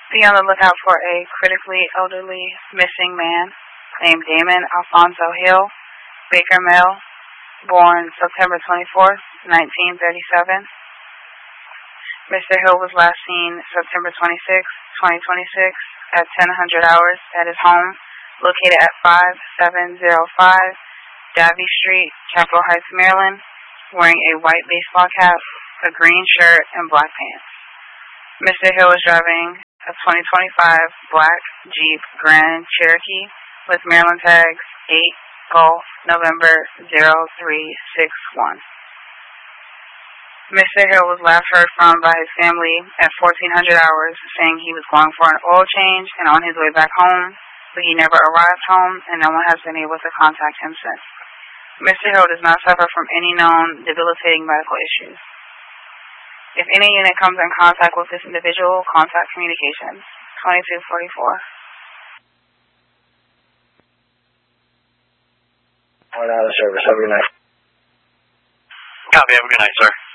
Be on the lookout for a critically elderly missing man named Damon Alfonso Hill, Baker male, born September 24th, 1937. Mr. Hill was last seen September 26, 2026 at 10:00 hours at his home located at 5705 Davie Street, Capitol Heights, Maryland, wearing a white baseball cap, a green shirt, and black pants. Mr. Hill was driving a 2025 black Jeep Grand Cherokee with Maryland tags 8 Golf November 0361. Mr. Hill was last heard from by his family at 1400 hours, saying he was going for an oil change and on his way back home, but he never arrived home and no one has been able to contact him since. Mr. Hill does not suffer from any known debilitating medical issues. If any unit comes in contact with this individual, contact Communications, 2244. Out of service. Have a good night. Copy. Have a good night, sir.